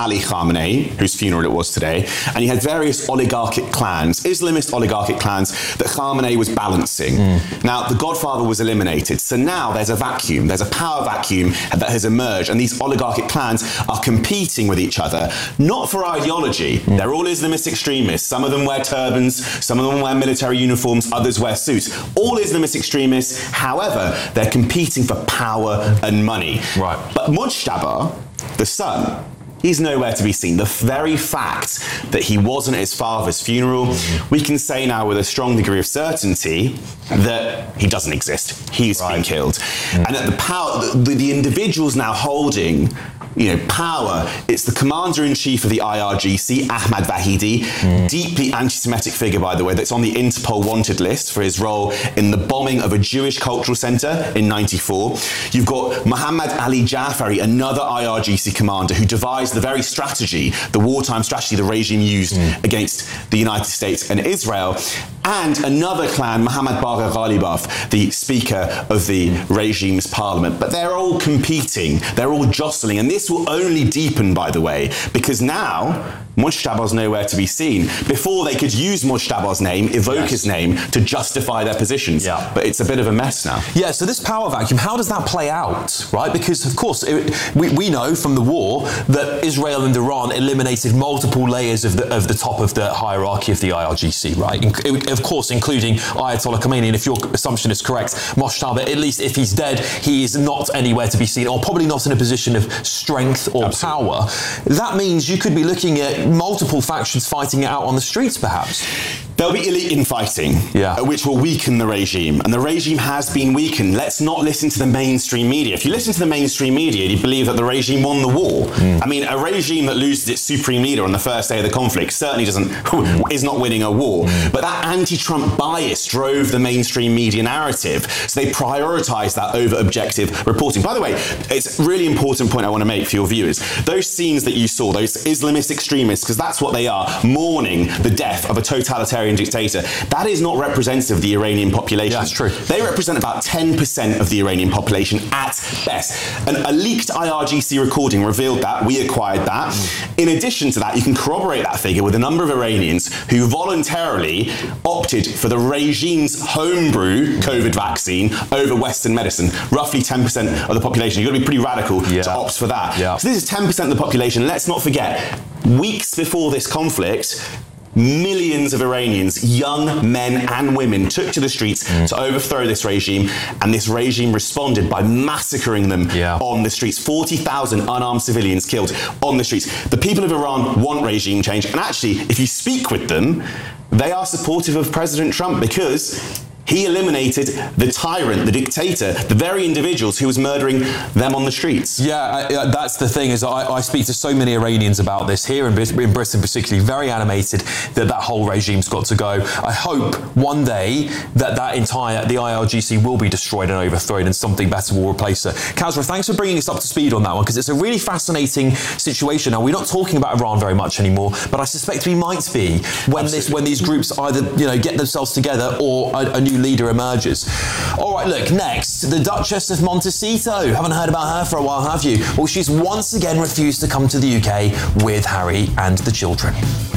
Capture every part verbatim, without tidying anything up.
Ali Khamenei, whose funeral it was today, and you had various oligarchic clans, Islamist oligarchic clans that Khamenei was balancing. Mm. Now, the Godfather was eliminated, so now there's a vacuum, there's a power vacuum that has emerged, and these oligarchic clans are competing with each other, not for ideology. Mm. They're all Islamist extremists. Some of them wear turbans, some of them wear military uniforms, others wear suits. All Islamist extremists, however, they're competing for power and money. Right. But Mujtaba, the son, he's nowhere to be seen. The very fact that he wasn't at his father's funeral, mm-hmm. we can say now with a strong degree of certainty that he doesn't exist. He's right. been killed. Mm-hmm. And that the power, the, the individuals now holding you know, power, it's the commander-in-chief of the I R G C, Ahmad Vahidi, mm. deeply anti-Semitic figure, by the way, that's on the Interpol wanted list for his role in the bombing of a Jewish cultural centre in ninety-four. You've got Muhammad Ali Jafari, another I R G C commander who devised the very strategy, the wartime strategy the regime used mm. against the United States and Israel. And another clan, Muhammad Bagher Ghalibaf, the Speaker of the regime's parliament. But they're all competing, they're all jostling, and this will only deepen, by the way, because now Mujtaba's nowhere to be seen. Before, they could use Mujtaba's name, evoke yes. his name, to justify their positions. Yeah. But it's a bit of a mess now. Yeah, so this power vacuum, how does that play out, right? Because, of course, it, we, we know from the war that Israel and Iran eliminated multiple layers of the, of the top of the hierarchy of the I R G C, right? In, of course, including Ayatollah Khomeini. And if your assumption is correct, Mujtaba, at least if he's dead, he is not anywhere to be seen, or probably not in a position of strength or Absolutely. power. That means you could be looking at multiple factions fighting it out on the streets, perhaps. There'll be elite infighting, yeah. which will weaken the regime. And the regime has been weakened. Let's not listen to the mainstream media. If you listen to the mainstream media, you believe that the regime won the war. Mm. I mean, a regime that loses its supreme leader on the first day of the conflict certainly doesn't, is not winning a war. Mm. But that anti-Trump bias drove the mainstream media narrative. So they prioritised that over objective reporting. By the way, it's a really important point I want to make for your viewers. Those scenes that you saw, those Islamist extremists, because that's what they are, mourning the death of a totalitarian dictator, that is not representative of the Iranian population. Yeah, that's true. They represent about ten percent of the Iranian population at best. And a leaked I R G C recording revealed that. We acquired that. Mm. In addition to that, you can corroborate that figure with a number of Iranians who voluntarily opted for the regime's homebrew COVID vaccine over Western medicine. Roughly ten percent of the population. You've got to be pretty radical yeah. to opt for that. Yeah. So this is ten percent of the population. Let's not forget, weeks before this conflict, millions of Iranians, young men and women, took to the streets mm. to overthrow this regime, and this regime responded by massacring them yeah. on the streets. forty thousand unarmed civilians killed on the streets. The people of Iran want regime change, and actually, if you speak with them, they are supportive of President Trump because he eliminated the tyrant, the dictator, the very individuals who was murdering them on the streets. Yeah, I, that's the thing, is I, I speak to so many Iranians about this here in, in Britain particularly, very animated that that whole regime's got to go. I hope one day that that entire, the I R G C will be destroyed and overthrown and something better will replace it. Kazra, thanks for bringing us up to speed on that one, because it's a really fascinating situation. Now, we're not talking about Iran very much anymore, but I suspect we might be when, this, when these groups either you know get themselves together or a, a new leader emerges. All right, look, next, the Duchess of Montecito. Haven't heard about her for a while, have you? Well, she's once again refused to come to the U K with Harry and the children.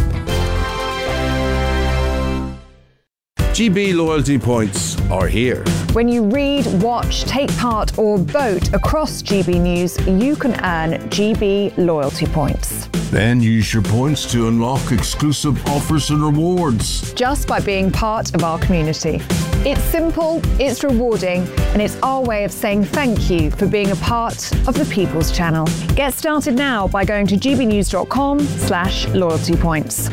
G B loyalty points are here. When you read, watch, take part or vote across G B News, you can earn G B loyalty points. Then use your points to unlock exclusive offers and rewards. Just by being part of our community. It's simple, it's rewarding, and it's our way of saying thank you for being a part of the People's Channel. Get started now by going to gbnews.com slash loyalty points.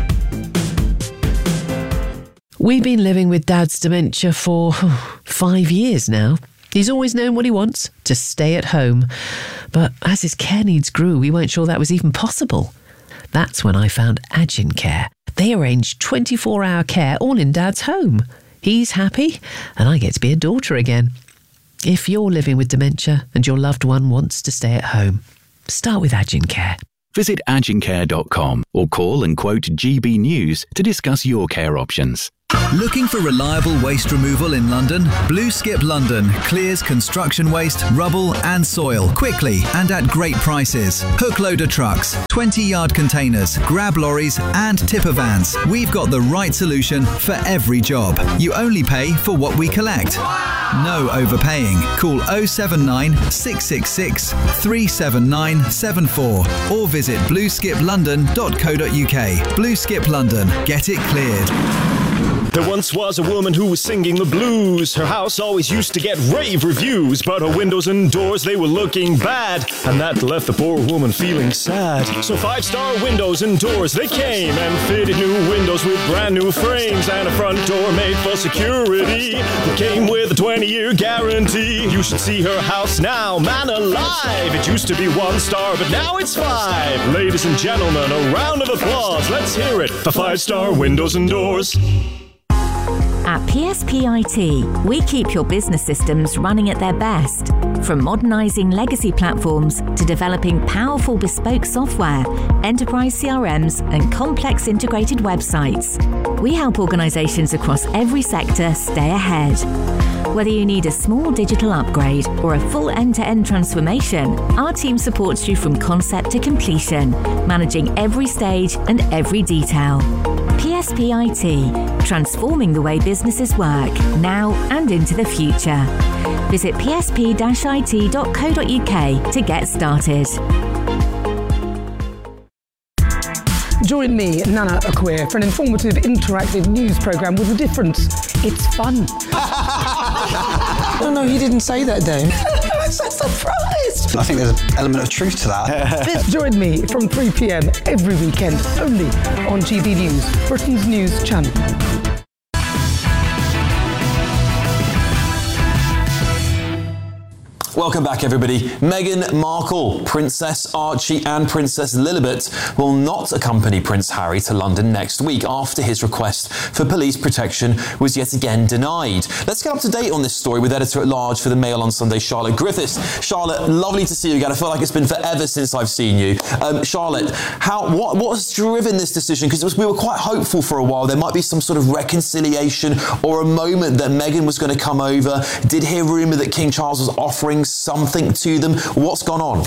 We've been living with Dad's dementia for oh, five years now. He's always known what he wants, to stay at home. But as his care needs grew, we weren't sure that was even possible. That's when I found Agin Care. They arrange twenty-four hour care all in Dad's home. He's happy, and I get to be a daughter again. If you're living with dementia and your loved one wants to stay at home, start with Agin Care. Visit agin care dot com or call and quote G B News to discuss your care options. Looking for reliable waste removal in London? Blue Skip London clears construction waste, rubble and soil quickly and at great prices. Hook loader trucks, twenty yard containers, grab lorries and tipper vans. We've got the right solution for every job. You only pay for what we collect. No overpaying. Call oh seven nine, six six six, three seven nine seven four or visit blue skip london dot co dot uk. Blue Skip London. Get it cleared. There once was a woman who was singing the blues. Her house always used to get rave reviews, but her windows and doors, they were looking bad, and that left the poor woman feeling sad. So five-star windows and doors, they came and fitted new windows with brand new frames and a front door made for security. It came with a twenty year guarantee. You should see her house now, man alive. It used to be one star, but now it's five. Ladies and gentlemen, a round of applause. Let's hear it for five-star windows and doors. At P S P I T, we keep your business systems running at their best. From modernising legacy platforms to developing powerful bespoke software, enterprise C R Ms and complex integrated websites, we help organisations across every sector stay ahead. Whether you need a small digital upgrade or a full end-to-end transformation, our team supports you from concept to completion, managing every stage and every detail. P S P I T, transforming the way businesses work, now and into the future. Visit p s p dash i t dot co dot u k to get started. Join me, Nana Akweer, for an informative, interactive news programme with a difference. It's fun. No, no, you didn't say that, Dave. I'm so surprised. I think there's an element of truth to that. Join me from three p m every weekend, only on G B News, Britain's news channel. Welcome back, everybody. Meghan Markle, Princess Archie and Princess Lilibet will not accompany Prince Harry to London next week after his request for police protection was yet again denied. Let's get up to date on this story with Editor-at-Large for the Mail on Sunday, Charlotte Griffiths. Charlotte, lovely to see you again. I feel like it's been forever since I've seen you. Um, Charlotte, how what, what has driven this decision? Because we were quite hopeful for a while there might be some sort of reconciliation or a moment that Meghan was going to come over. Did hear rumour that King Charles was offering something to them. What's gone on?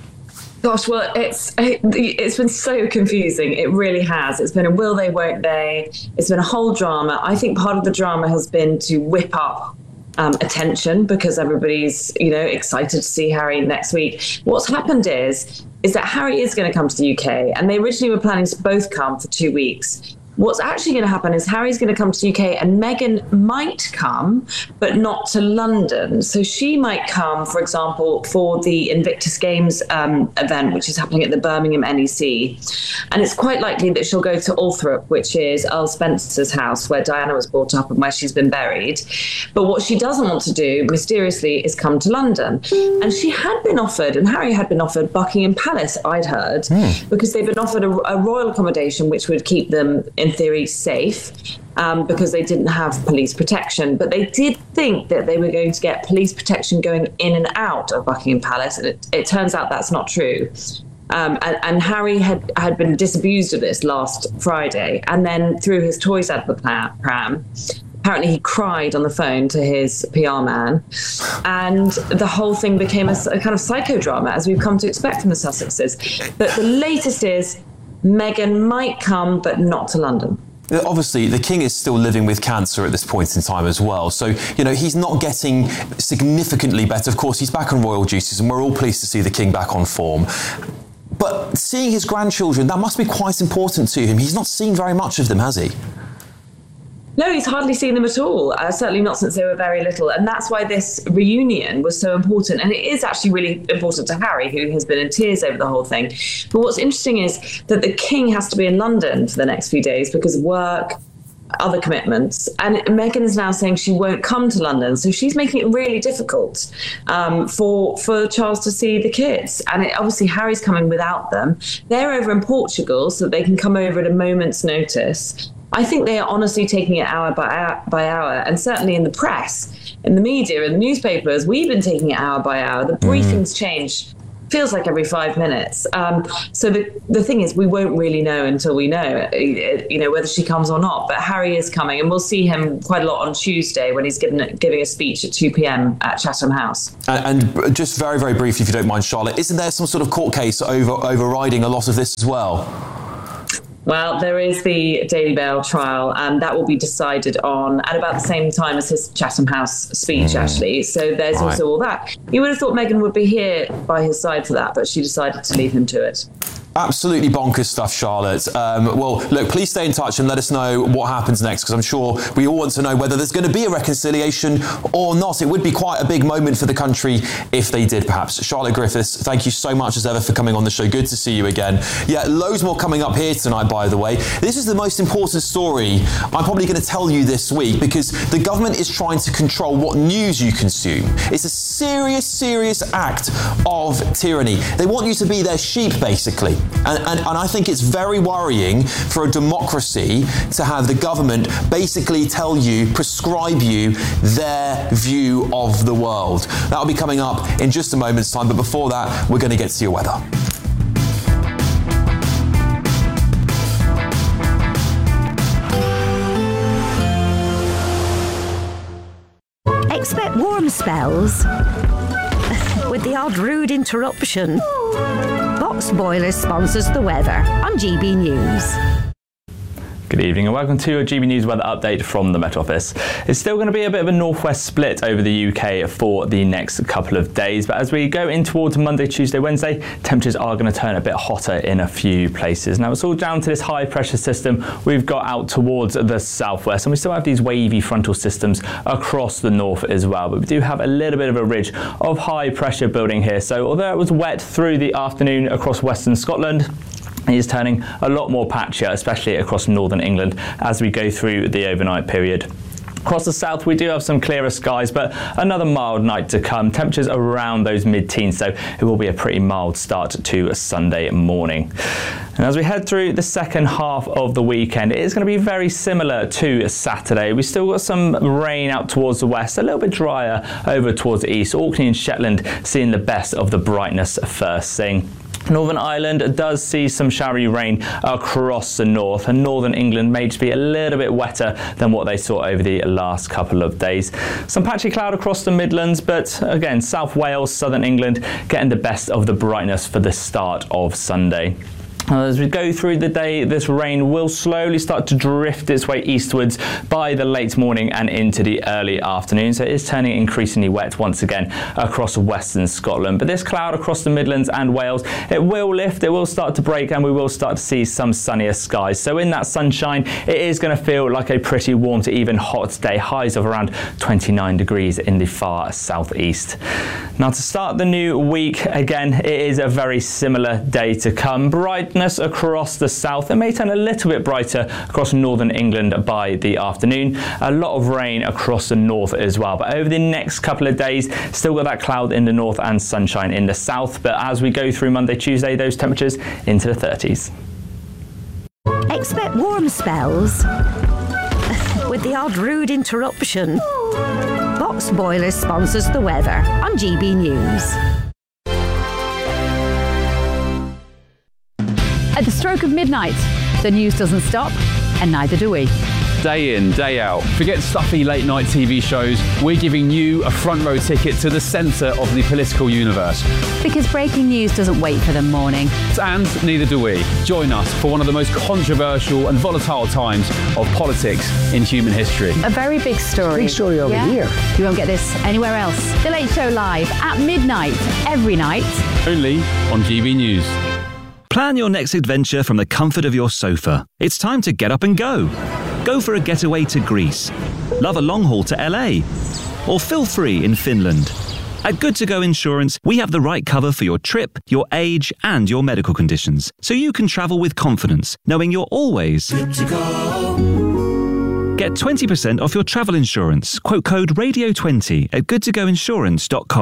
Gosh, well, it's it, it's been so confusing. It really has. It's been a will they, won't they. It's been a whole drama. I think part of the drama has been to whip up um, attention because everybody's, you know, excited to see Harry next week. What's happened is, is that Harry is going to come to the U K, and they originally were planning to both come for two weeks. What's actually going to happen is Harry's going to come to the U K and Meghan might come, but not to London. So she might come, for example, for the Invictus Games um, event, which is happening at the Birmingham N E C. And it's quite likely that she'll go to Althorp, which is Earl Spencer's house, where Diana was brought up and where she's been buried. But what she doesn't want to do, mysteriously, is come to London. And she had been offered, and Harry had been offered, Buckingham Palace, I'd heard, mm. because they've been offered a, a royal accommodation which would keep them in in theory safe um, because they didn't have police protection, but they did think that they were going to get police protection going in and out of Buckingham Palace, and it, it turns out that's not true. Um, and, and Harry had, had been disabused of this last Friday and then threw his toys out of the pram. Apparently he cried on the phone to his P R man, and the whole thing became a, a kind of psychodrama, as we've come to expect from the Sussexes. But the latest is Meghan might come, but not to London. Obviously, the King is still living with cancer at this point in time as well. So, you know, he's not getting significantly better. Of course, he's back on royal duties, and we're all pleased to see the King back on form. But seeing his grandchildren, that must be quite important to him. He's not seen very much of them, has he? No, he's hardly seen them at all, uh, certainly not since they were very little. And that's why this reunion was so important. And it is actually really important to Harry, who has been in tears over the whole thing. But what's interesting is that the King has to be in London for the next few days because of work, other commitments. And Meghan is now saying she won't come to London. So she's making it really difficult um, for, for Charles to see the kids. And it, obviously Harry's coming without them. They're over in Portugal so that they can come over at a moment's notice. I think they are honestly taking it hour by hour, by hour, and certainly in the press, in the media, in the newspapers, we've been taking it hour by hour. The briefings mm. change feels like every five minutes. Um, so the the thing is, we won't really know until we know, you know, whether she comes or not. But Harry is coming, and we'll see him quite a lot on Tuesday when he's giving giving a speech at two p.m. at Chatham House. And, and just very, very briefly, if you don't mind, Charlotte, isn't there some sort of court case over overriding a lot of this as well? Well, there is the Daily Mail trial, and that will be decided on at about the same time as his Chatham House speech, mm. actually. So there's right. also all that. You would have thought Meghan would be here by his side for that, but she decided to leave him to it. Absolutely bonkers stuff, Charlotte. Um, well, look, please stay in touch and let us know what happens next, because I'm sure we all want to know whether there's going to be a reconciliation or not. It would be quite a big moment for the country if they did, perhaps. Charlotte Griffiths, thank you so much as ever for coming on the show. Good to see you again. Yeah, loads more coming up here tonight, by the way. This is the most important story I'm probably going to tell you this week, because the government is trying to control what news you consume. It's a serious, serious act of tyranny. They want you to be their sheep, basically. And, and, and I think it's very worrying for a democracy to have the government basically tell you, prescribe you their view of the world. That'll be coming up in just a moment's time, but before that, we're going to get to your weather. Expect warm spells with the odd rude interruption. Box Boilers sponsors the weather on G B News. Good evening and welcome to your G B News weather update from the Met Office. It's still going to be a bit of a northwest split over the U K for the next couple of days, but as we go in towards Monday, Tuesday, Wednesday, temperatures are going to turn a bit hotter in a few places. Now it's all down to this high pressure system we've got out towards the southwest, and we still have these wavy frontal systems across the north as well, but we do have a little bit of a ridge of high pressure building here. So although it was wet through the afternoon across western Scotland, it is turning a lot more patchier, especially across northern England as we go through the overnight period. Across the south, we do have some clearer skies, but another mild night to come. Temperatures around those mid-teens, so it will be a pretty mild start to a Sunday morning. And as we head through the second half of the weekend, it is going to be very similar to Saturday. We've still got some rain out towards the west, a little bit drier over towards the east. Orkney and Shetland seeing the best of the brightness first thing. Northern Ireland does see some showery rain across the north, and northern England may just be a little bit wetter than what they saw over the last couple of days. Some patchy cloud across the Midlands, but again, South Wales, southern England getting the best of the brightness for the start of Sunday. As we go through the day, this rain will slowly start to drift its way eastwards by the late morning and into the early afternoon. So it is turning increasingly wet once again across western Scotland. But this cloud across the Midlands and Wales, it will lift, it will start to break, and we will start to see some sunnier skies. So in that sunshine, it is going to feel like a pretty warm to even hot day. Highs of around twenty-nine degrees in the far southeast. Now to start the new week, again, it is a very similar day to come. Bright across the south. It may turn a little bit brighter across northern England by the afternoon. A lot of rain across the north as well. But over the next couple of days, still got that cloud in the north and sunshine in the south. But as we go through Monday, Tuesday, those temperatures into the thirties. Expect warm spells with the odd rude interruption. Box Boilers sponsors the weather on G B News. At the stroke of midnight, the news doesn't stop, and neither do we. Day in, day out. Forget stuffy late night T V shows. We're giving you a front row ticket to the centre of the political universe. Because breaking news doesn't wait for the morning. And neither do we. Join us for one of the most controversial and volatile times of politics in human history. A very big story. Big story over yeah? here. You won't get this anywhere else. The Late Show live at midnight, every night. Only on G B News. Plan your next adventure from the comfort of your sofa. It's time to get up and go. Go for a getaway to Greece. Love a long haul to L A. Or feel free in Finland. At Good To Go Insurance, we have the right cover for your trip, your age, and your medical conditions, so you can travel with confidence, knowing you're always good to go. Get twenty percent off your travel insurance. Quote code radio twenty at good to go insurance dot com.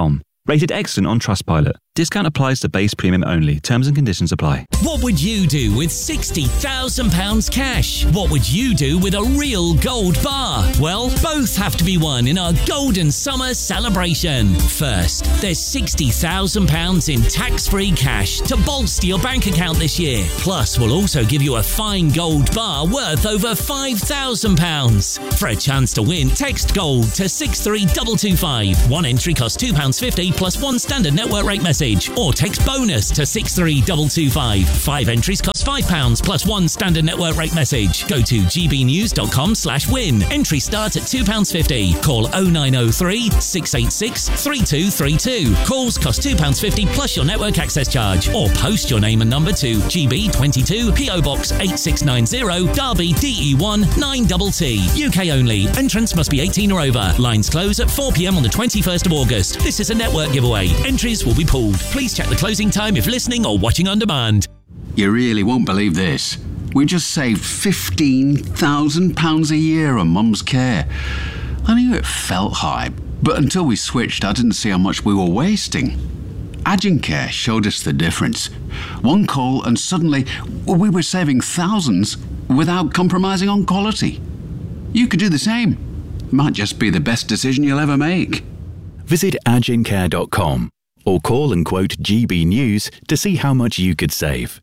Rated excellent on Trustpilot. Discount applies to base premium only. Terms and conditions apply. What would you do with sixty thousand pounds cash? What would you do with a real gold bar? Well, both have to be won in our Golden Summer celebration. First, there's sixty thousand pounds in tax-free cash to bolster your bank account this year. Plus, we'll also give you a fine gold bar worth over five thousand pounds. For a chance to win, text GOLD to six three two two five. One entry costs two pounds fifty plus one standard network rate message. Or text BONUS to six three two two five. Five entries cost five pounds plus one standard network rate message. Go to gbnews.com slash win. Entry starts at two pounds fifty. Call oh nine oh three, six eight six, three two three two. Calls cost two pounds fifty plus your network access charge. Or post your name and number to G B twenty-two, P O Box eight six nine zero, Derby D E one nine T T. U K only. Entrance must be eighteen or over. Lines close at four p.m. on the twenty-first of August. This is a network giveaway. Entries will be pulled. Please check the closing time if listening or watching on demand. You really won't believe this. We just saved fifteen thousand pounds a year on Mum's care. I knew it felt high, but until we switched, I didn't see how much we were wasting. Agencare showed us the difference. One call and suddenly we were saving thousands without compromising on quality. You could do the same. Might just be the best decision you'll ever make. Visit agencare dot com or call and quote G B News to see how much you could save.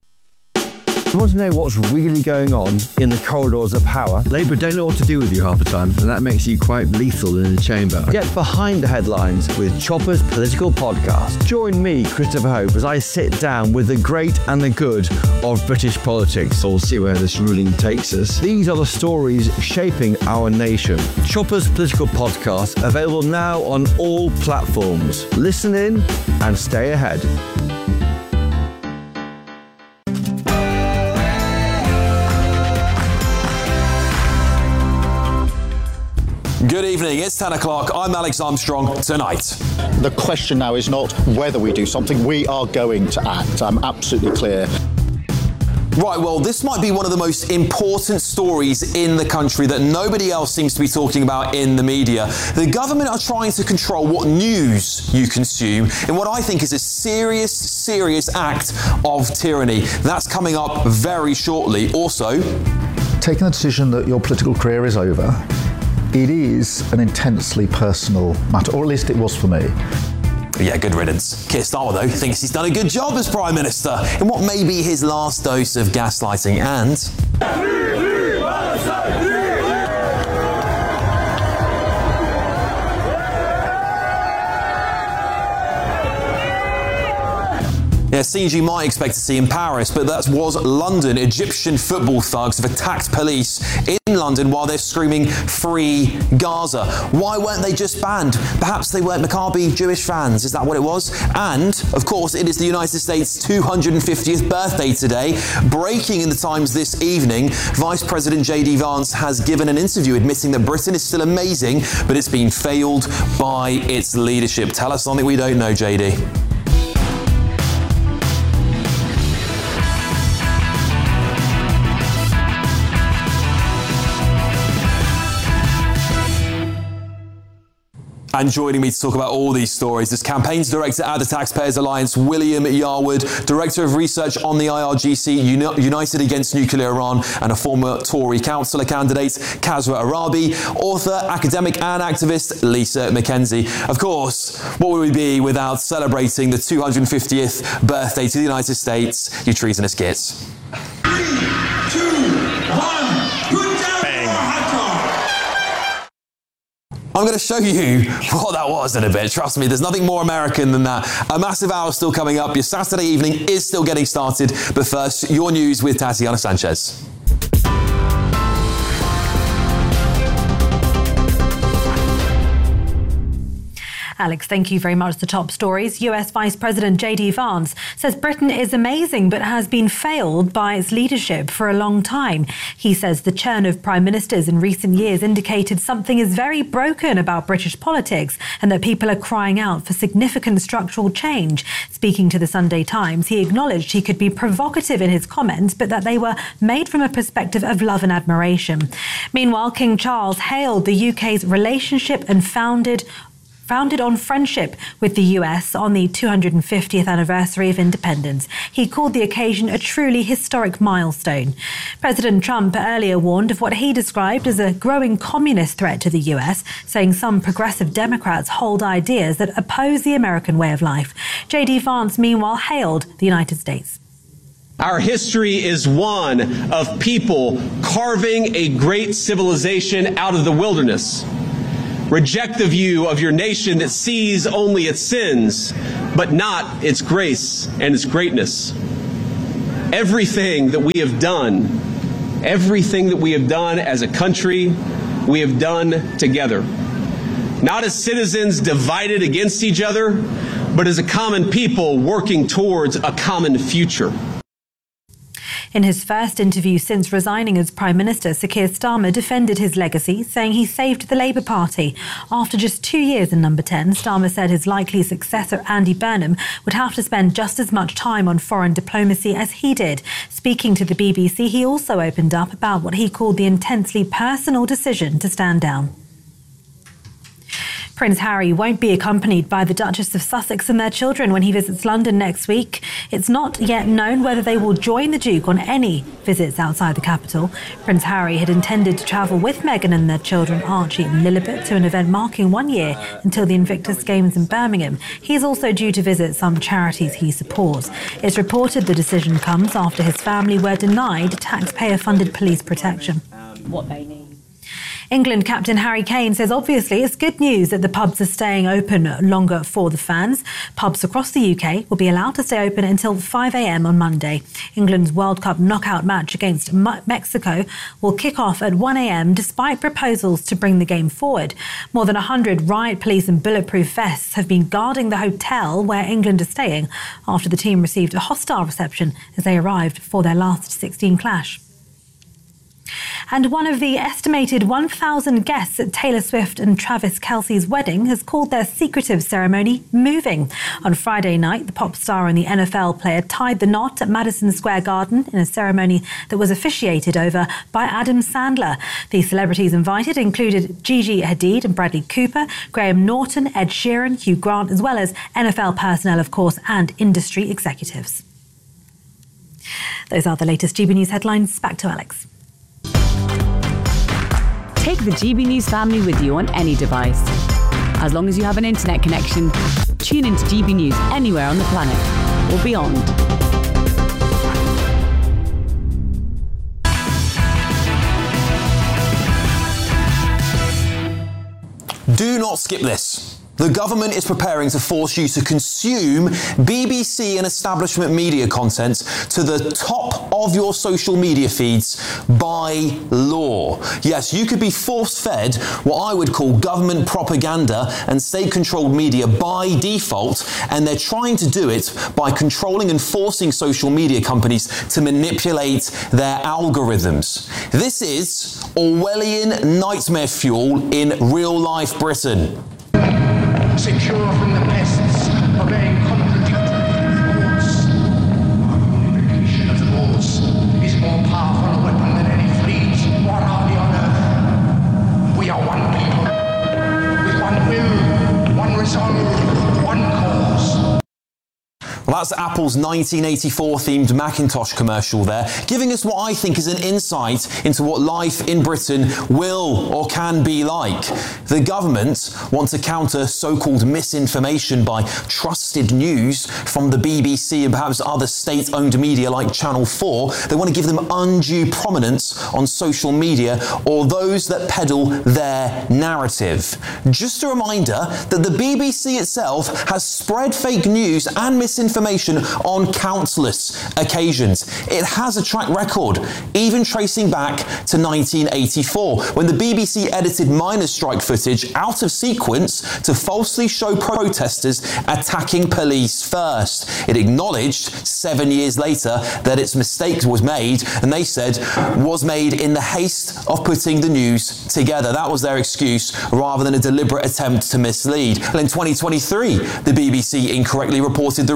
You want to know what's really going on in the corridors of power? Labour don't know what to do with you half the time, and that makes you quite lethal in the chamber. Get behind the headlines with Chopper's Political Podcast. Join me, Christopher Hope, as I sit down with the great and the good of British politics. We'll see where this ruling takes us. These are the stories shaping our nation. Chopper's Political Podcast, available now on all platforms. Listen in and stay ahead. Good evening, it's ten o'clock. I'm Alex Armstrong. Tonight, the question now is not whether we do something, we are going to act. I'm absolutely clear. Right, well, this might be one of the most important stories in the country that nobody else seems to be talking about in the media. The government are trying to control what news you consume in what I think is a serious, serious act of tyranny. That's coming up very shortly. Also, taking the decision that your political career is over, it is an intensely personal matter, or at least it was for me. Yeah, good riddance. Keir Starmer, though, thinks he's done a good job as Prime Minister in what may be his last dose of gaslighting and... Yeah, scenes you might expect to see in Paris, but that was London. Egyptian football thugs have attacked police in London while they're screaming, "Free Gaza." Why weren't they just banned? Perhaps they weren't Maccabi Jewish fans. Is that what it was? And, of course, it is the United States' two hundred fiftieth birthday today. Breaking in the Times this evening, Vice President J D Vance has given an interview admitting that Britain is still amazing, but it's been failed by its leadership. Tell us something we don't know, J D. And joining me to talk about all these stories is Campaigns Director at the Taxpayers Alliance, William Yarwood, Director of Research on the I R G C, Uni- United Against Nuclear Iran, and a former Tory councillor candidate, Kasra Arabi, author, academic and activist, Lisa McKenzie. Of course, what would we be without celebrating the two hundred fiftieth birthday to the United States, you treasonous gits? Three, two, one, good job! I'm going to show you what that was in a bit. Trust me, there's nothing more American than that. A massive hour still coming up. Your Saturday evening is still getting started. But first, your news with Tatiana Sanchez. Alex, thank you very much. The top stories. U S Vice President J D Vance says Britain is amazing but has been failed by its leadership for a long time. He says the churn of prime ministers in recent years indicated something is very broken about British politics and that people are crying out for significant structural change. Speaking to the Sunday Times, he acknowledged he could be provocative in his comments, but that they were made from a perspective of love and admiration. Meanwhile, King Charles hailed the U K's relationship and founded founded on friendship with the U S on the two hundred fiftieth anniversary of independence. He called the occasion a truly historic milestone. President Trump earlier warned of what he described as a growing communist threat to the U S, saying some progressive Democrats hold ideas that oppose the American way of life. J D Vance, meanwhile, hailed the United States. Our history is one of people carving a great civilization out of the wilderness. Reject the view of your nation that sees only its sins, but not its grace and its greatness. Everything that we have done, everything that we have done as a country, we have done together. Not as citizens divided against each other, but as a common people working towards a common future. In his first interview since resigning as Prime Minister, Sir Keir Starmer defended his legacy, saying he saved the Labour Party. After just two years in number ten, Starmer said his likely successor, Andy Burnham, would have to spend just as much time on foreign diplomacy as he did. Speaking to the B B C, he also opened up about what he called the intensely personal decision to stand down. Prince Harry won't be accompanied by the Duchess of Sussex and their children when he visits London next week. It's not yet known whether they will join the Duke on any visits outside the capital. Prince Harry had intended to travel with Meghan and their children Archie and Lilibet to an event marking one year until the Invictus Games in Birmingham. He is also due to visit some charities he supports. It's reported the decision comes after his family were denied taxpayer-funded police protection. What they need. England captain Harry Kane says obviously it's good news that the pubs are staying open longer for the fans. Pubs across the U K will be allowed to stay open until five a m on Monday. England's World Cup knockout match against Mexico will kick off at one a m despite proposals to bring the game forward. More than one hundred riot police and bulletproof vests have been guarding the hotel where England is staying after the team received a hostile reception as they arrived for their last sixteen clash. And one of the estimated one thousand guests at Taylor Swift and Travis Kelce's wedding has called their secretive ceremony moving. On Friday night, the pop star and the N F L player tied the knot at Madison Square Garden in a ceremony that was officiated over by Adam Sandler. The celebrities invited included Gigi Hadid and Bradley Cooper, Graham Norton, Ed Sheeran, Hugh Grant, as well as N F L personnel, of course, and industry executives. Those are the latest G B News headlines. Back to Alex. Take the G B News family with you on any device. As long as you have an internet connection, tune into G B News anywhere on the planet or beyond. Do not skip this. The government is preparing to force you to consume B B C and establishment media content to the top of your social media feeds by law. Yes, you could be force-fed what I would call government propaganda and state-controlled media by default, and they're trying to do it by controlling and forcing social media companies to manipulate their algorithms. This is Orwellian nightmare fuel in real-life Britain. Secure from the pests, obeying contradictory thoughts. Our unification of the laws is more powerful a weapon than any fleet or army on earth. We are one people, with one will, one resolve, one cause. Well, that's Apple's nineteen eighty-four themed Macintosh commercial there, giving us what I think is an insight into what life in Britain will or can be like. The government want to counter so-called misinformation by trusted news from the B B C and perhaps other state-owned media like Channel four. They want to give them undue prominence on social media or those that peddle their narrative. Just a reminder that the B B C itself has spread fake news and misinformation on countless occasions. It has a track record, even tracing back to nineteen eighty-four, when the B B C edited miners' strike footage out of sequence to falsely show protesters attacking police first. It acknowledged seven years later that its mistake was made, and they said was made in the haste of putting the news together. That was their excuse, rather than a deliberate attempt to mislead. Well, in twenty twenty-three, the B B C incorrectly reported the reason for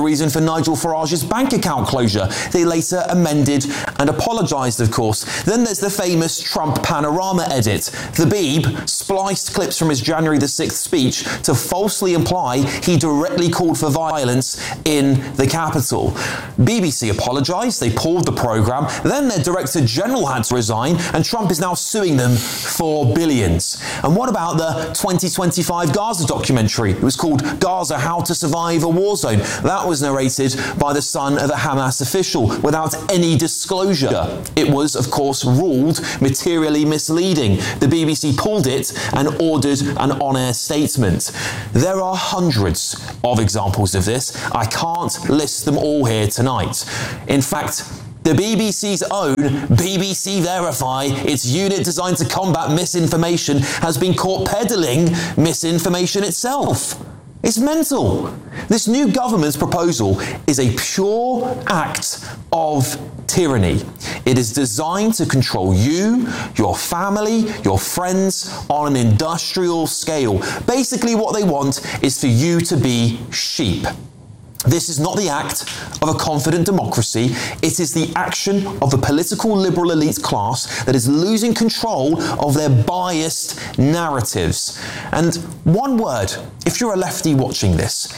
Nigel Farage's bank account closure. They later amended and apologised, of course. Then there's the famous Trump panorama edit. The Beeb spliced clips from his January the sixth speech to falsely imply he directly called for violence in the Capitol. B B C apologised, they pulled the programme, then their Director General had to resign, and Trump is now suing them for billions. And what about the twenty twenty-five Gaza documentary? It was called Gaza, How to Survive a War Zone. That was narrated by the son of a Hamas official without any disclosure. It was, of course, ruled materially misleading. The B B C pulled it and ordered an on-air statement. There are hundreds of examples of this. I can't list them all here tonight. In fact, the B B C's own B B C Verify, its unit designed to combat misinformation, has been caught peddling misinformation itself. It's mental. This new government's proposal is a pure act of tyranny. It is designed to control you, your family, your friends on an industrial scale. Basically, what they want is for you to be sheep. This is not the act of a confident democracy. It is the action of a political liberal elite class that is losing control of their biased narratives. And one word, if you're a lefty watching this,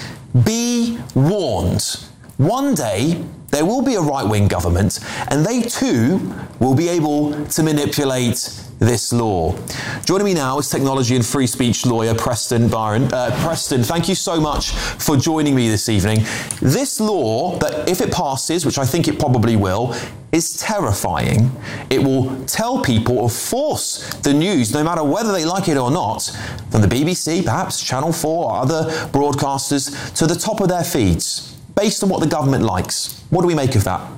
be warned. One day, there will be a right-wing government, and they too will be able to manipulate this law. Joining me now is technology and free speech lawyer Preston Byron. Uh, Preston, thank you so much for joining me this evening. This law, that if it passes, which I think it probably will, is terrifying. It will tell people or force the news, no matter whether they like it or not, from the B B C, perhaps Channel four or other broadcasters, to the top of their feeds, based on what the government likes. What do we make of that?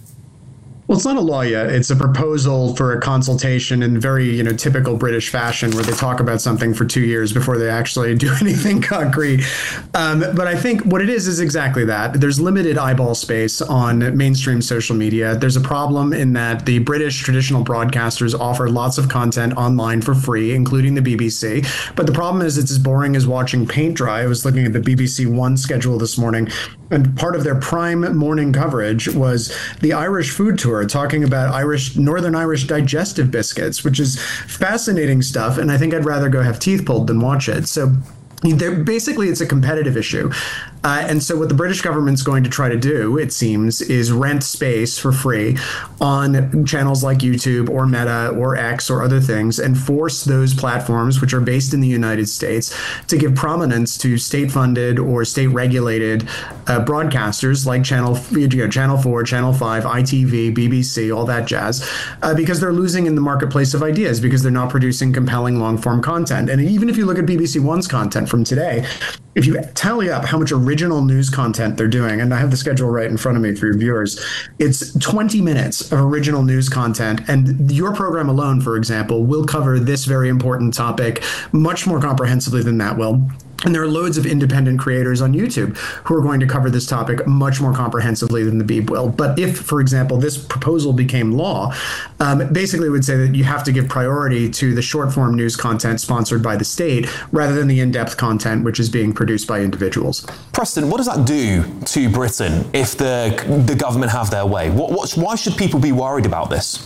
Well, it's not a law yet. It's a proposal for a consultation in very, you know, typical British fashion, where they talk about something for two years before they actually do anything concrete. Um, but I think what it is is exactly that. There's limited eyeball space on mainstream social media. There's a problem in that the British traditional broadcasters offer lots of content online for free, including the B B C. But the problem is it's as boring as watching paint dry. I was looking at the B B C One schedule this morning, and part of their prime morning coverage was the Irish food tour, talking about Irish, Northern Irish digestive biscuits, which is fascinating stuff. And I think I'd rather go have teeth pulled than watch it. So basically, it's a competitive issue. Uh, and so what the British government's going to try to do, it seems, is rent space for free on channels like YouTube or Meta or X or other things, and force those platforms, which are based in the United States, to give prominence to state-funded or state-regulated uh, broadcasters like Channel, you know, Channel four, Channel five, I T V, B B C, all that jazz, uh, because they're losing in the marketplace of ideas, because they're not producing compelling long-form content. And even if you look at B B C One's content from today, if you tally up how much original news content they're doing, and I have the schedule right in front of me for your viewers, it's twenty minutes of original news content. And your program alone, for example, will cover this very important topic much more comprehensively than that will. And there are loads of independent creators on YouTube who are going to cover this topic much more comprehensively than the Beeb will. But if, for example, this proposal became law, um, basically it would say that you have to give priority to the short-form news content sponsored by the state rather than the in-depth content which is being produced by individuals. Preston, what does that do to Britain if the the government have their way? What, what, why should people be worried about this?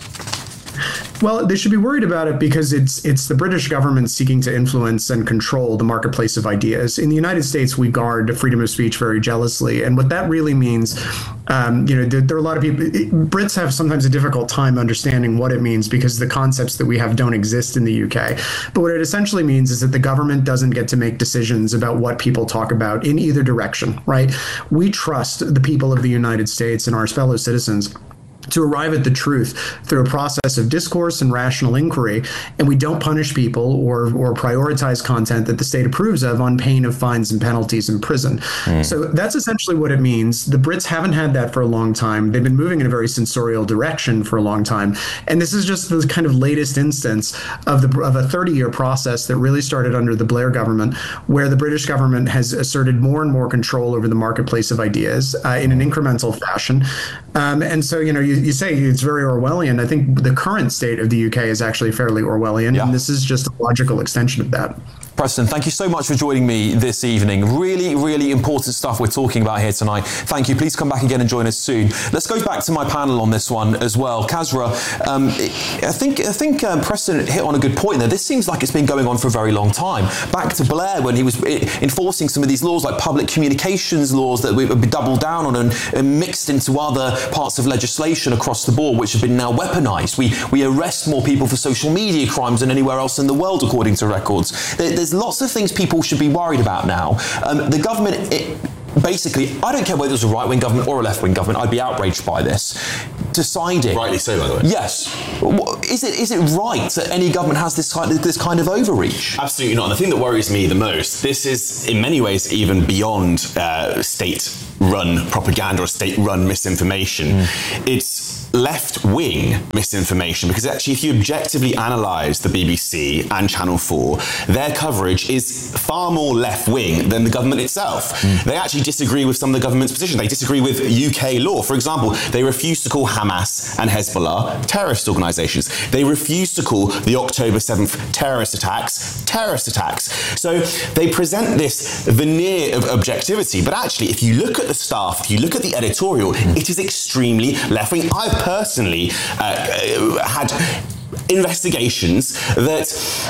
Well, they should be worried about it because it's it's the British government seeking to influence and control the marketplace of ideas. In the United States, we guard freedom of speech very jealously. And what that really means, um, you know, there, there are a lot of people, it, Brits have sometimes a difficult time understanding what it means because the concepts that we have don't exist in the U K. But what it essentially means is that the government doesn't get to make decisions about what people talk about in either direction, right? We trust the people of the United States and our fellow citizens to arrive at the truth through a process of discourse and rational inquiry, and we don't punish people or or prioritize content that the state approves of on pain of fines and penalties in prison. Mm. So that's essentially what it means. The Brits haven't had that for a long time. They've been moving in a very censorial direction for a long time, and this is just the kind of latest instance of the of a thirty-year process that really started under the Blair government, where the British government has asserted more and more control over the marketplace of ideas uh, in an incremental fashion. Um, and so, you know, you You say it's very Orwellian. I think the current state of the U K is actually fairly Orwellian, yeah. And this is just a logical extension of that. Preston, thank you so much for joining me this evening. Really, really important stuff we're talking about here tonight. Thank you. Please come back again and join us soon. Let's go back to my panel on this one as well. Kasra, um, I think I think um, Preston hit on a good point there. This seems like it's been going on for a very long time. Back to Blair when he was enforcing some of these laws, like public communications laws that we would be doubled down on and, and mixed into other parts of legislation across the board, which have been now weaponised. We we arrest more people for social media crimes than anywhere else in the world, according to records. There, there's lots of things people should be worried about now. Um, the government, it, basically, I don't care whether it was a right-wing government or a left-wing government, I'd be outraged by this. Deciding... Rightly so, by the way. Yes. Is it is it right that any government has this kind of, this kind of overreach? Absolutely not. And the thing that worries me the most, this is in many ways even beyond uh, state-run propaganda or state-run misinformation. Mm. It's left-wing misinformation, because actually if you objectively analyse the B B C and Channel four, their coverage is far more left-wing than the government itself. Mm. They actually disagree with some of the government's position. They disagree with U K law. For example, they refuse to call Hamas and Hezbollah terrorist organisations. They refuse to call the October seventh terrorist attacks terrorist attacks. So they present this veneer of objectivity, but actually if you look at the staff, if you look at the editorial, mm. it is extremely left-wing. I personally uh, had investigations that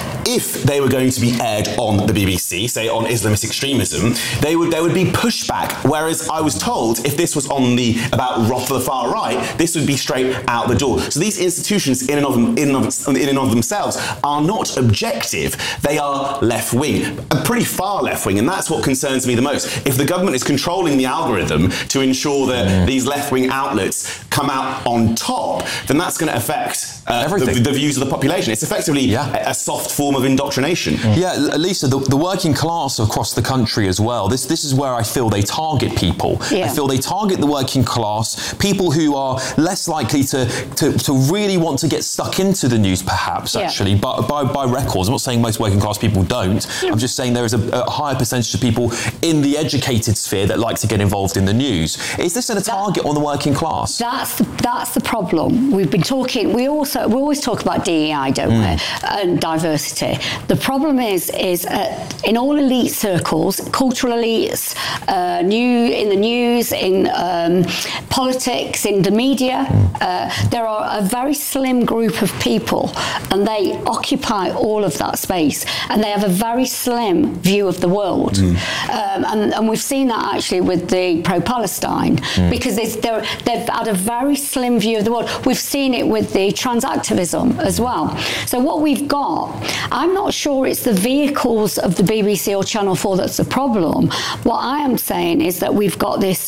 if they were going to be aired on the B B C, say on Islamist extremism, they would there would be pushback. Whereas I was told if this was on the about Roth for the far right, this would be straight out the door. So these institutions in and of them, in and of, in and of themselves are not objective. They are left wing, pretty far left wing, and that's what concerns me the most. If the government is controlling the algorithm to ensure that mm. these left wing outlets come out on top, then that's going to affect uh, the, the views of the population. It's effectively yeah. a, a soft form of indoctrination. Mm. Yeah, Lisa, the, the working class across the country as well, this this is where I feel they target people. Yeah. I feel they target the working class, people who are less likely to, to, to really want to get stuck into the news, perhaps, yeah. actually, but by, by records. I'm not saying most working class people don't. Yeah. I'm just saying there is a, a higher percentage of people in the educated sphere that like to get involved in the news. Is this a target on the working class? That's the, that's the problem. We've been talking, we also, we always talk about D E I, don't mm. we, and diversity. The problem is, is uh, in all elite circles, cultural elites, uh, new in the news, in um, politics, in the media, mm. uh, there are a very slim group of people, and they occupy all of that space, and they have a very slim view of the world. Mm. Um, and, and we've seen that actually with the pro-Palestine, mm. because they're, they've had a very slim view of the world. We've seen it with the trans activism as well. So what we've got, I'm not sure it's the vehicles of the B B C or Channel four that's the problem. What I am saying is that we've got this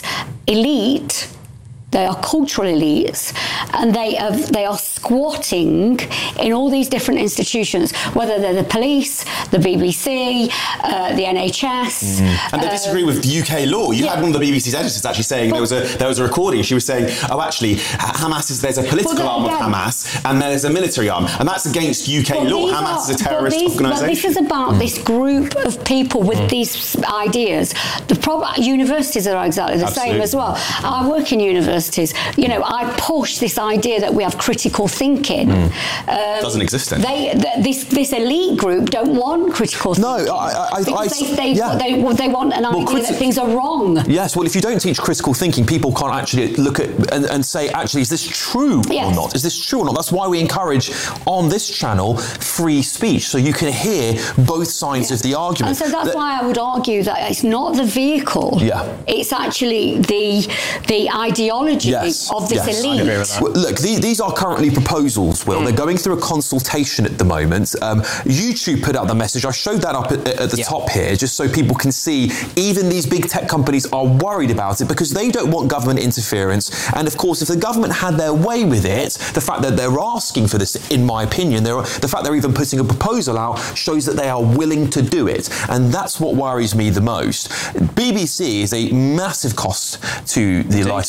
elite, they are cultural elites, and they have, they are squatting in all these different institutions, whether they're the police, the B B C, uh, the N H S. Mm. And they uh, disagree with U K law. You yeah. had one of the B B C's editors actually saying, but, there was a there was a recording, she was saying, oh, actually, Hamas is, there's a political well, arm of Hamas, and there's a military arm, and that's against U K law. Hamas are, is a terrorist these, organisation. This is about mm. this group of people with mm. these ideas. The problem, universities are exactly the Absolutely. same as well. I work in universities. You know, I push this idea that we have critical thinking. Mm. Um, Doesn't exist then. They, they, this, this elite group don't want critical thinking. No, I, I, I, they, they, yeah. they, they want an well, idea criti- that things are wrong. Yes, well, if you don't teach critical thinking, people can't actually look at and, and say, actually, is this true yes. or not? Is this true or not? That's why we encourage on this channel free speech, so you can hear both sides yes. of the argument. And so that's that, why I would argue that it's not the vehicle. Yeah. It's actually the the ideology. Yes. of this yes. elite. I agree with that. Well, look, these, these are currently proposals, Will. Mm. They're going through a consultation at the moment. Um, YouTube put out the message. I showed that up at, at the yeah. top here, just so people can see even these big tech companies are worried about it because they don't want government interference. And of course, if the government had their way with it, the fact that they're asking for this, in my opinion, they're, the fact they're even putting a proposal out shows that they are willing to do it. And that's what worries me the most. B B C is a massive cost to the licence fee holders.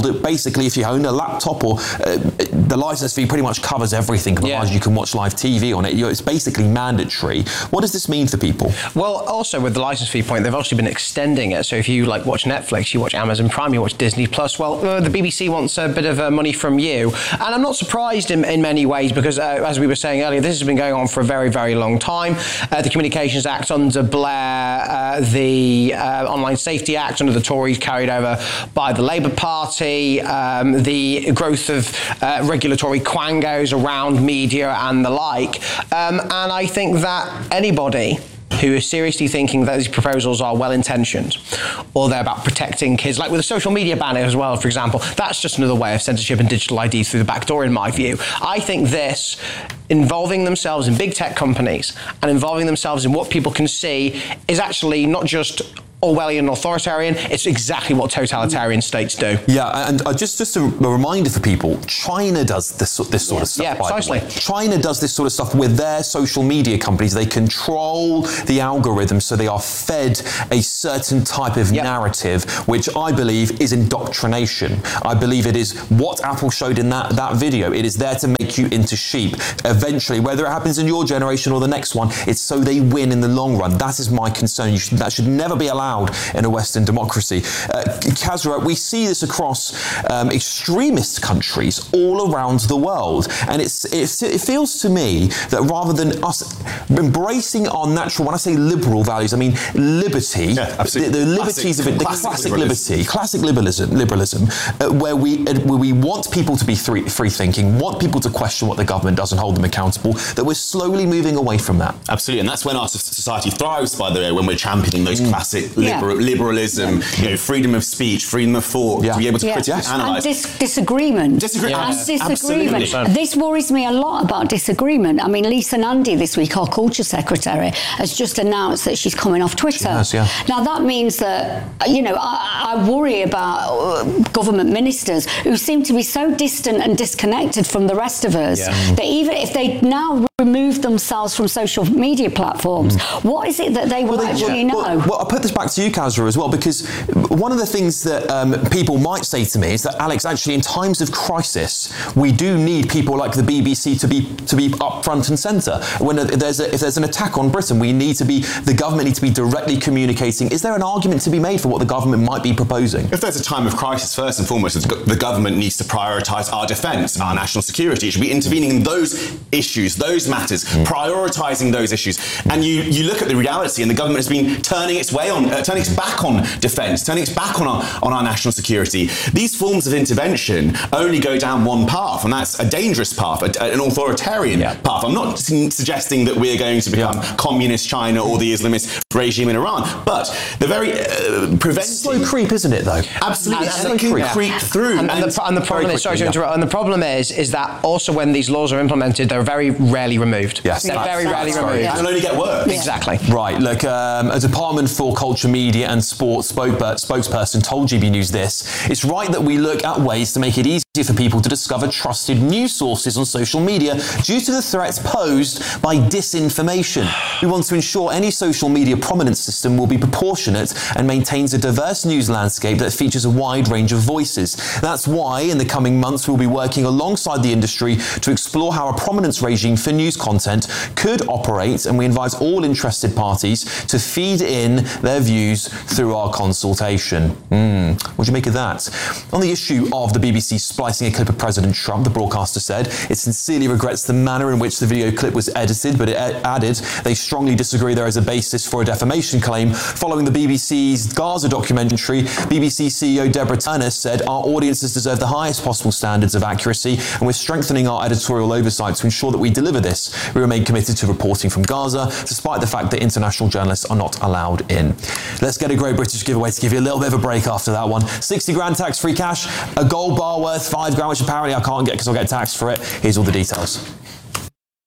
world, it basically, if you own a laptop or uh, the license fee pretty much covers everything. Otherwise, yeah. you can watch live T V on it. It's basically mandatory. What does this mean for people? Well, also with the license fee point, they've actually been extending it. So if you like watch Netflix, you watch Amazon Prime, you watch Disney Plus, well, uh, the B B C wants a bit of uh, money from you. And I'm not surprised in, in many ways because, uh, as we were saying earlier, this has been going on for a very, very long time. Uh, the Communications Act under Blair, uh, the uh, Online Safety Act under the Tories carried over by the Labour Party, um, the growth of uh, regulatory quangos around media and the like. Um, and I think that anybody who is seriously thinking that these proposals are well-intentioned or they're about protecting kids, like with a social media ban as well, for example, that's just another way of censorship and digital I D through the back door, in my view. I think this, involving themselves in big tech companies and involving themselves in what people can see, is actually not just Orwellian authoritarian, it's exactly what totalitarian states do. Yeah, and uh, just, just a, a reminder for people, China does this, this sort yeah. of stuff, yeah, by precisely. the way. China does this sort of stuff with their social media companies. They control the algorithms, so they are fed a certain type of yep. narrative, which I believe is indoctrination. I believe it is what Apple showed in that, that video. It is there to make you into sheep. Eventually, whether it happens in your generation or the next one, it's so they win in the long run. That is my concern. You should, that should never be allowed in a Western democracy. Uh, Kazra, we see this across um, extremist countries all around the world, and it's, it's, it feels to me that rather than us embracing our natural, when I say liberal values, I mean liberty, yeah, absolutely. The, the liberties classic, of it, the classic, classic liberty, classic liberalism, liberalism uh, where we uh, where we want people to be free, free thinking, want people to question what the government does and hold them accountable, that we're slowly moving away from that. Absolutely, and that's when our society thrives, by the way, when we're championing those mm. classic Liber- yeah. liberalism, yeah. you know, freedom of speech, freedom of thought, yeah. to be able to yeah. critically analyse. And dis- disagreement. Disagreement. And Yes. disagreement. Absolutely. This worries me a lot about disagreement. I mean, Lisa Nandy this week, our culture secretary, has just announced that she's coming off Twitter. She has, yeah. Now, that means that, you know, I, I worry about government ministers who seem to be so distant and disconnected from the rest of us yeah. that even if they now remove themselves from social media platforms, mm. what is it that they will well, they, actually well, know? Well, well, I'll put this back to you, Kazra, as well, because one of the things that um, people might say to me is that, Alex, actually, in times of crisis, we do need people like the B B C to be to be up front and centre. When there's a, if there's an attack on Britain, we need to be, the government needs to be directly communicating. Is there an argument to be made for what the government might be proposing? If there's a time of crisis, first and foremost, the government needs to prioritise our defence, our national security. It should be intervening in those issues, those matters, mm. prioritising those issues. And you, you look at the reality, and the government has been turning its way on, uh, turning its back on defence, turning its back on our, on our national security. These forms of intervention only go down one path, and that's a dangerous path, a, an authoritarian yeah. path. I'm not suggesting that we're going to become yeah. communist China or the Islamist regime in Iran, but the very uh, preventing... Slow creep, isn't it, though? Absolutely, and, and, and it can yeah. creep through. And, and, and, the, and the problem is, sorry to interrupt, and the problem is, is that also when these laws are implemented, they're very rarely removed. Yes, they're that's, very that's rarely right. removed. Yeah. And only get worse. Yeah. Exactly. Right, look, um, a Department for Culture, Media and Sport spoke, uh, spokesperson told G B News this: it's right that we look at ways to make it easier for people to discover trusted news sources on social media due to the threats posed by disinformation. We want to ensure any social media prominence system will be proportionate and maintains a diverse news landscape that features a wide range of voices. That's why in the coming months we'll be working alongside the industry to explore how a prominence regime for news content could operate, and we invite all interested parties to feed in their views through our consultation. Mm. What do you make of that? On the issue of the B B C splicing a clip of President Trump, the broadcaster said it sincerely regrets the manner in which the video clip was edited, but it added they strongly disagree there is a basis for a defamation claim. Following the B B C's Gaza documentary, B B C C E O Deborah Turner said our audiences deserve the highest possible standards of accuracy, and we're strengthening our editorial oversight to ensure that we deliver this. We remain committed to reporting from Gaza, despite the fact that international journalists are not allowed in. Let's get a great British giveaway to give you a little bit of a break after that one. sixty grand tax-free cash, a gold bar worth five grand, which apparently I can't get because I'll get taxed for it. Here's all the details.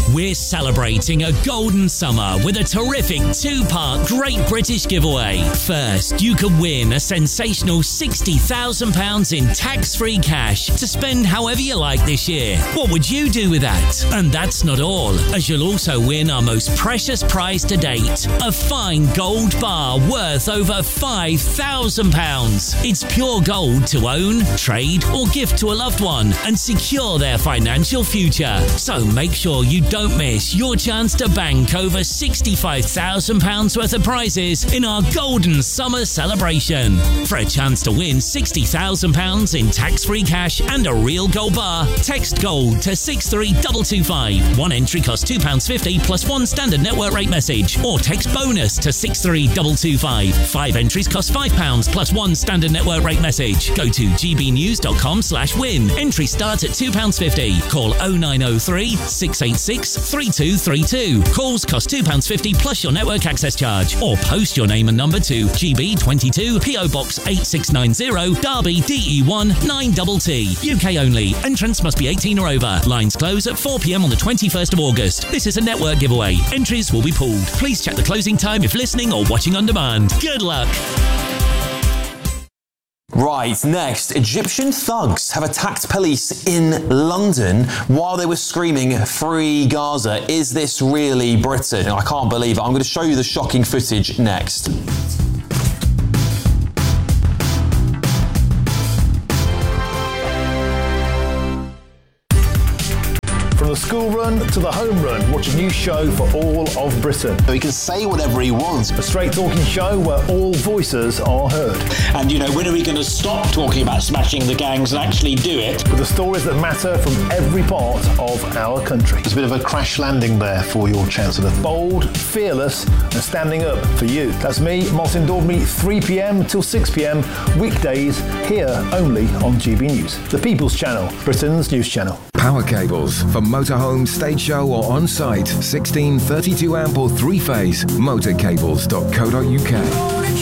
We're celebrating a golden summer with a terrific two-part Great British giveaway. First, you could win a sensational sixty thousand pounds in tax-free cash to spend however you like this year. What would you do with that? And that's not all, as you'll also win our most precious prize to date, a fine gold bar worth over five thousand pounds. It's pure gold to own, trade or gift to a loved one and secure their financial future. So make sure you don't miss your chance to bank over sixty-five thousand pounds worth of prizes in our Golden Summer celebration. For a chance to win sixty thousand pounds in tax-free cash and a real gold bar, text GOLD to six three two two five. One entry costs two pounds fifty plus one standard network rate message, or text BONUS to six three two two five. Five entries cost five pounds plus one standard network rate message. Go to gbnews.com slash win. Entry starts at two pounds fifty. Call oh nine oh three, six eight six, three two three two. Calls cost two pounds fifty plus your network access charge. Or post your name and number to G B twenty-two, P O Box eight six nine zero, Derby, D E one nine T T. U K only. Entrance must be eighteen or over. Lines close at four p m on the twenty-first of August. This is a network giveaway. Entries will be pulled. Please check the closing time if listening or watching on demand. Good luck. Right, next, Egyptian thugs have attacked police in London while they were screaming, "Free Gaza." Is this really Britain? I can't believe it. I'm going to show you the shocking footage next. From the school run to the home run, watch a new show for all of Britain. So he can say whatever he wants. A straight talking show where all voices are heard. And, you know, when are we going to stop talking about smashing the gangs and actually do it? With the stories that matter from every part of our country. There's a bit of a crash landing there for your Chancellor. Bold, fearless and standing up for you. That's me, Martin Daubney, three p m till six p m, weekdays, here only on G B News. The People's Channel, Britain's news channel. Power cables for motorhome, stage show or on-site. sixteen, thirty-two amp or three-phase. motorcables dot co dot U K.